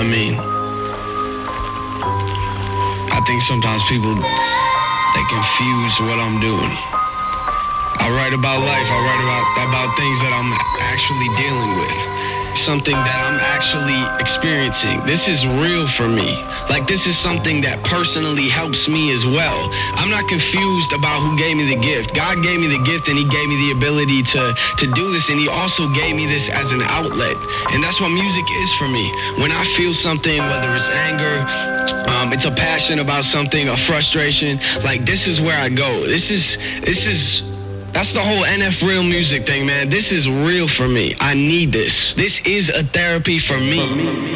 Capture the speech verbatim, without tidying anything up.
mean, I think sometimes people, they confuse what I'm doing. I write about life. I write about, about things that I'm actually dealing with. Something that I'm actually experiencing. This is real for me. Like, this is something that personally helps me as well. I'm not confused about who gave me the gift. God gave me the gift, and he gave me the ability to, to do this, and he also gave me this as an outlet. And that's what music is for me. When I feel something, whether it's anger, um, it's a passion about something, a frustration, like, this is where I go. This is, this is, That's the whole N F Real music thing, man. This is real for me. I need this. This is a therapy for me. For me.